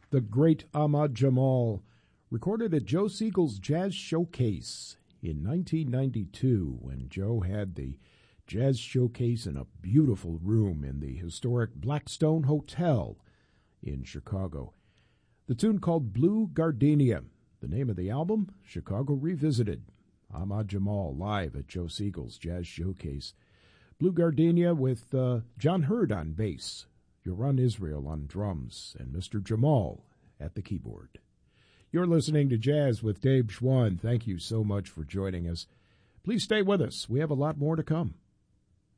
the great Ahmad Jamal, recorded at Joe Siegel's Jazz Showcase in 1992 when Joe had the Jazz Showcase in a beautiful room in the historic Blackstone Hotel in Chicago. The tune called Blue Gardenia. The name of the album, Chicago Revisited. Ahmad Jamal live at Joe Siegel's Jazz Showcase. Blue Gardenia with John Hurd on bass, Yoran Israel on drums, and Mr. Jamal at the keyboard. You're listening to Jazz with Dave Schwann. Thank you so much for joining us. Please stay with us. We have a lot more to come.